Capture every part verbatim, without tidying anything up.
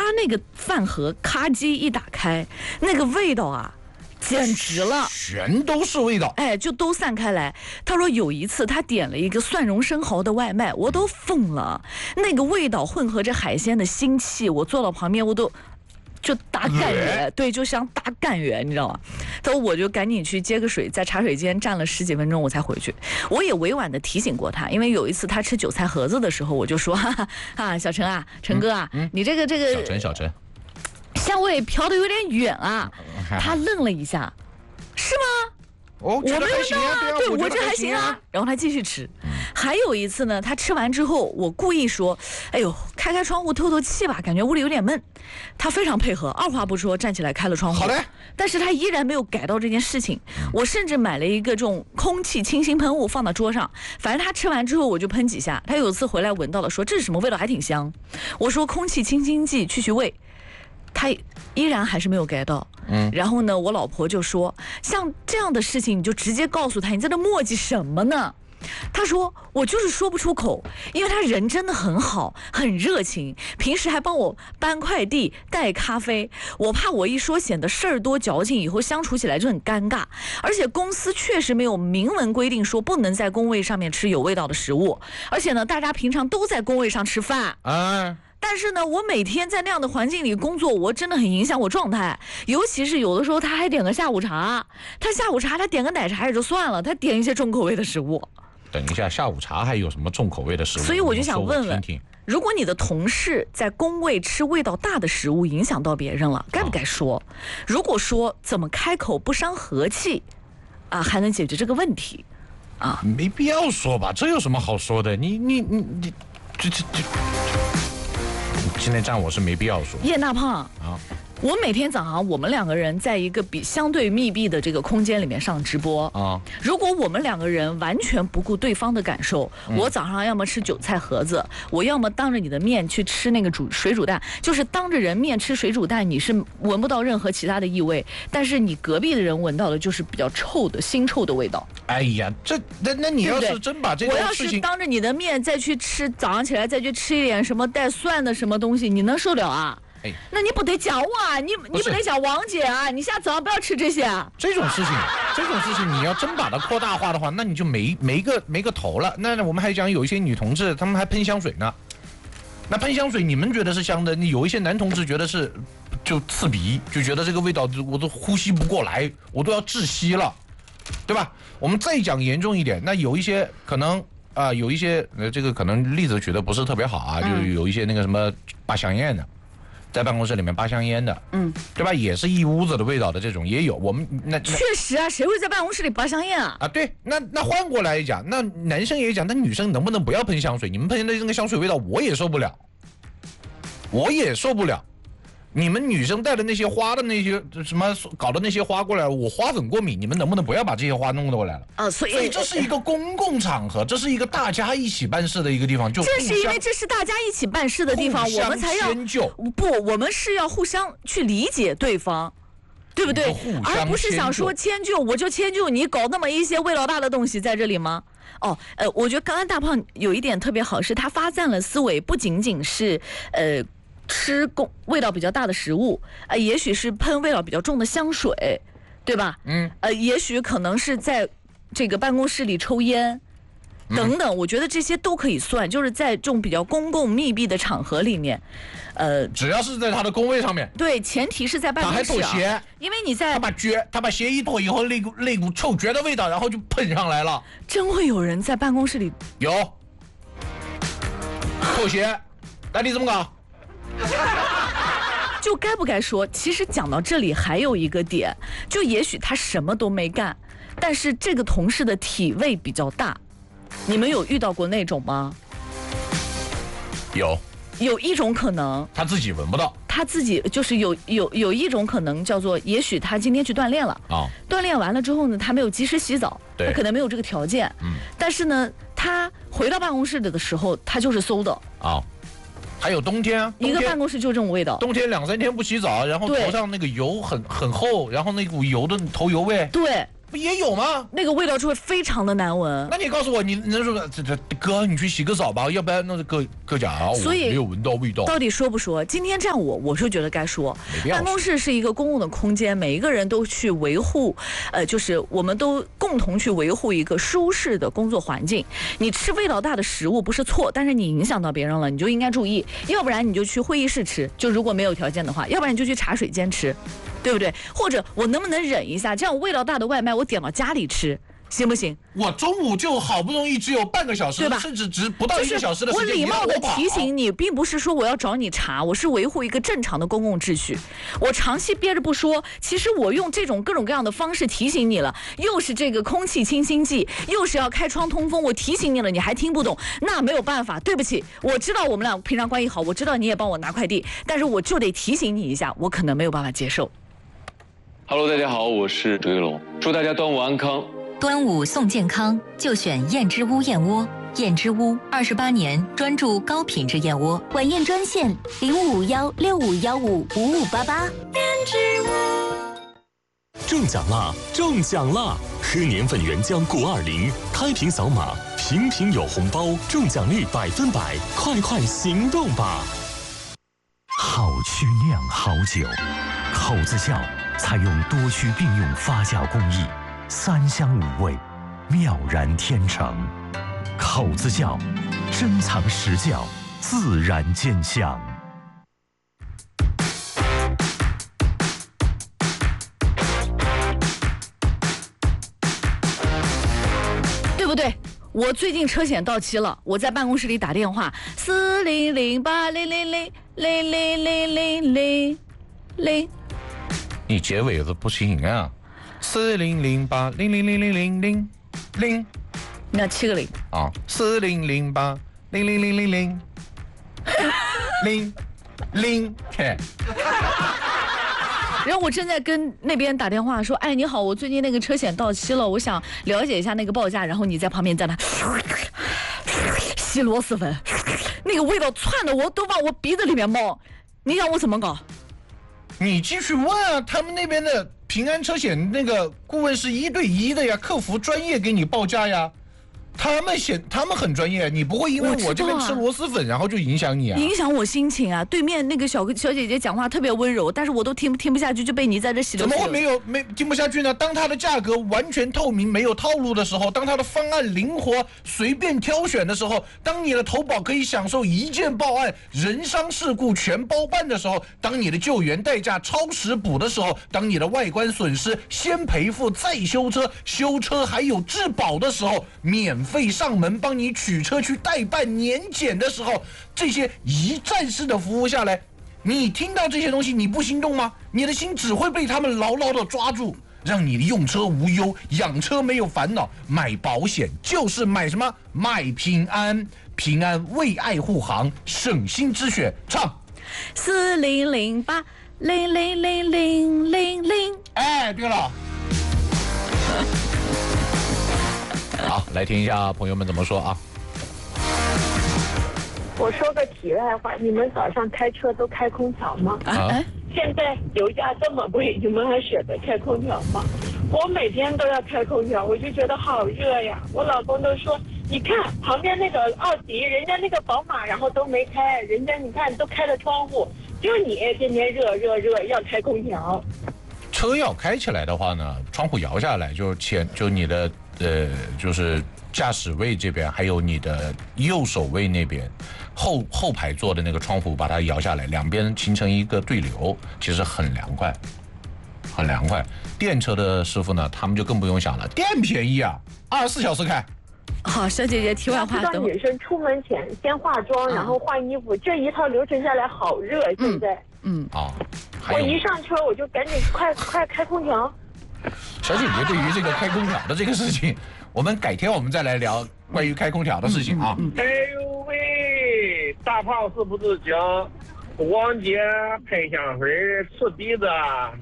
那个饭盒咔叽一打开，那个味道啊，简直了， 全都是味道， 哎，就都散开来。他说有一次他点了一个蒜蓉生蚝的外卖，我都疯了，那个味道混合着海鲜的腥气，我坐到旁边我都就打干员，对，就像打干员，你知道吗？他说我就赶紧去接个水，在茶水间站了十几分钟我才回去。我也委婉的提醒过他，因为有一次他吃韭菜盒子的时候，我就说哈哈哈，小陈啊，陈哥啊，嗯嗯、你这个这个小陈小陈。 香味飘得有点远啊，他愣了一下，是吗？ 哦， 我没有闻到啊，对我这还行啊。然后他继续吃。还有一次呢，他吃完之后，我故意说：“哎呦，开开窗户透透气吧，感觉屋里有点闷。”他非常配合，二话不说站起来开了窗户。 好的。 但是他依然没有改到这件事情。我甚至买了一个这种空气清新喷雾放到桌上，反正他吃完之后我就喷几下。他有一次回来闻到了，说这是什么味道，还挺香。我说空气清新剂去去味。他依然还是没有改到，嗯，然后呢，我老婆就说，像这样的事情，你就直接告诉他，你在这磨叽什么呢？他说我就是说不出口，因为他人真的很好，很热情，平时还帮我搬快递、带咖啡。我怕我一说显得事儿多矫情，以后相处起来就很尴尬。而且公司确实没有明文规定说不能在工位上面吃有味道的食物，而且呢，大家平常都在工位上吃饭，啊。但是呢，我每天在那样的环境里工作，我真的很影响我状态。尤其是有的时候他还点个下午茶，他下午茶他点个奶茶也就算了，他点一些重口味的食物。 等一下，下午茶还有什么重口味的食物？ 所以我就想问问，如果你的同事在工位吃味道大的食物，影响到别人了，该不该说？啊、如果说，怎么开口不伤和气，啊，还能解决这个问题？啊， 没必要说吧，这有什么好说的？你你你你，这这这。今天站我是没必要说。 叶大胖啊，我每天早上我们两个人在一个比相对密闭的这个空间里面上直播啊。如果我们两个人完全不顾对方的感受，嗯、我早上要么吃韭菜盒子，我要么当着你的面去吃那个煮水煮蛋，就是当着人面吃水煮蛋，你是闻不到任何其他的异味，但是你隔壁的人闻到的就是比较臭的腥臭的味道。 哎呀，这那那你要是真把这个事情， 我要是当着你的面再去吃，早上起来再去吃一点什么带蒜的什么东西，你能受了啊？哎，那你不得讲我啊，你你不得讲王姐啊，你下次啊不要吃这些啊。 这种事情，这种事情你要真把它扩大化的话，那你就没没个没个头了。那我们还讲有一些女同志，她们还喷香水呢。那喷香水你们觉得是香的，你有一些男同志觉得是就刺鼻，就觉得这个味道我都呼吸不过来，我都要窒息了。对吧？我们再讲严重一点，那有一些可能啊、呃，有一些呃，这个可能例子举的不是特别好啊，嗯、就有一些那个什么拔香烟的，在办公室里面拔香烟的，嗯，对吧？也是一屋子的味道的这种也有。我们那确实啊，谁会在办公室里拔香烟啊？ 啊，对，那那换过来讲，那男生也讲，那女生能不能不要喷香水？你们喷的那个香水味道我也受不了，我也受不了。你们女生带的那些花的那些什么搞的那些花过来，我花粉过敏，你们能不能不要把这些花弄过来了？啊，所以所以这是一个公共场合，这是一个大家一起办事的一个地方，就正是因为这是大家一起办事的地方，我们才要不，我们是要互相去理解对方，对不对？而不是想说迁就我就迁就你，搞那么一些味道大的东西在这里吗？哦，呃，我觉得刚刚大胖有一点特别好，是他发散了思维，不仅仅是呃。吃味道比较大的食物，呃，也许是喷味道比较重的香水，对吧？嗯，呃，也许可能是在这个办公室里抽烟，等等，嗯、我觉得这些都可以算，就是在这种比较公共密闭的场合里面，呃， 只要是在他的工位上面， 对，前提是在办公室、啊。 他还脱鞋， 因为你在他把脚他把鞋一脱以后，那股那股臭脚的味道，然后就喷上来了。 真会有人在办公室里有脱鞋，那你怎么搞？ 就该不该说？其实讲到这里还有一个点，就也许他什么都没干，但是这个同事的体味比较大，你们有遇到过那种吗？ 有， 有一种可能他自己闻不到， 他自己就是有有有一种可能叫做，也许他今天去锻炼了啊、哦，锻炼完了之后呢，他没有及时洗澡，他可能没有这个条件，嗯，但是呢，他回到办公室里的时候，他就是馊的啊。哦， 还有冬天啊， 一个办公室就这种味道。 冬天两三天不洗澡，然后头上那个油很很厚，然后那股油的头油味。 对， 不也有吗？ 那个味道就会非常的难闻。 那你告诉我，你能说这这哥，你去洗个澡吧，要不然那是搁搁家啊， 所以我没有闻到味道。 到底说不说？今天这样我我是觉得该说。办公室是一个公共的空间，每一个人都去维护，呃，就是我们都共同去维护一个舒适的工作环境。你吃味道大的食物不是错，但是你影响到别人了，你就应该注意。要不然你就去会议室吃，就如果没有条件的话，要不然你就去茶水间吃，对不对？或者我能不能忍一下，这样味道大的外卖我点到家里吃，行不行？ 我中午就好不容易只有半个小时， 对吧？ 甚至只不到一个小时的时间， 我礼貌的提醒你，并不是说我要找你茬，我是维护一个正常的公共秩序。我长期憋着不说，其实我用这种各种各样的方式提醒你了，又是这个空气清新剂，又是要开窗通风，我提醒你了，你还听不懂，那没有办法，对不起，我知道我们俩平常关系好，我知道你也帮我拿快递，但是我就得提醒你一下，我可能没有办法接受。 Hello， 大家好，我是周一龙，祝大家端午安康。 端午送健康，就选燕之屋燕窝。燕之屋二十八年专注高品质燕窝， 晚宴专线零五五幺六五幺五五五八八。燕之屋中奖啦！中奖啦！喝年份原浆谷二零，开瓶扫码，瓶瓶有红包，中奖率百分百，快快行动吧！ 好曲酿好酒，口子窖采用多区并用发酵工艺，三香五味，妙然天成。口子窖，珍藏实窖，自然见香。 对不对？我最近车险到期了，我在办公室里打电话，四零零八零零零零零零零零零。 你结尾的不行啊，四零零八零零零零零零零。 那七个零啊，四零零八零零零零零零零 K。 然后我正在跟那边打电话说，哎，你好，我最近那个车险到期了，我想了解一下那个报价。然后你在旁边在那吸螺蛳粉，那个味道窜的我都往我鼻子里面冒，你想我怎么搞？ 你继续问啊，他们那边的平安车险那个顾问是一对一的呀，客服专业给你报价呀。他们显他们很专业，你不会因为我这边吃螺蛳粉然后就影响你啊？ 影响我心情啊！对面那个小小姐姐讲话特别温柔，但是我都听听不下去，就被你在这洗流。 怎么会没有没听不下去呢？当它的价格完全透明、没有套路的时候，当它的方案灵活、随便挑选的时候，当你的投保可以享受一键报案、人伤事故全包办的时候，当你的救援代价超时补的时候，当你的外观损失先赔付再修车，修车还有质保的时候，免费上门帮你取车去代办年检的时候，这些一站式的服务下来，你听到这些东西你不心动吗？你的心只会被他们牢牢的抓住，让你用车无忧，养车没有烦恼。买保险就是买什么？买平安，平安为爱护航，省心之选。唱四零零八零零零零零零。 哎，对了。好，来听一下朋友们怎么说啊。 我说个题外话，你们早上开车都开空调吗？ 啊， 现在油价这么贵，你们还舍得开空调吗？我每天都要开空调，我就觉得好热呀。我老公都说，你看旁边那个奥迪，人家那个宝马，然后都没开，人家你看都开了窗户，就你天天热热热要开空调。 车要开起来的话呢，窗户摇下来，就前就你的呃，就是驾驶位这边，还有你的右手位那边，后后排座的那个窗户，把它摇下来，两边形成一个对流，其实很凉快，很凉快。电车的师傅呢，他们就更不用想了，电便宜啊，二十四小时开。 好，小姐姐，题外话， 知道女生出门前先化妆，然后换衣服，这一套流程下来好热，现在。 嗯啊， 我一上车我就赶紧快快开空调。 小姐姐对于这个开空调的这个事情，我们改天我们再来聊关于开空调的事情啊。 哎呦喂，大炮是不是讲王姐喷香水刺鼻子？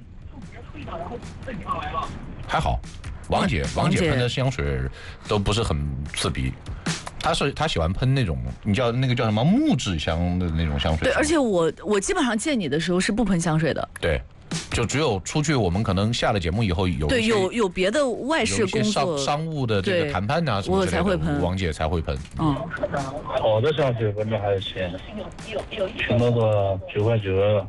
还好，王姐王姐喷的香水都不是很刺鼻。他是他喜欢喷那种你叫那个叫什么木质香的那种香水。 对，而且我我基本上见你的时候是不喷香水的。 对， 就只有出去，我们可能下了节目以后有对有有别的外事工作、 商商务的这个谈判啊什么之类的， 我才会喷， 王姐才会喷。 嗯， 好的香水闻着还是香，听那个九块九的，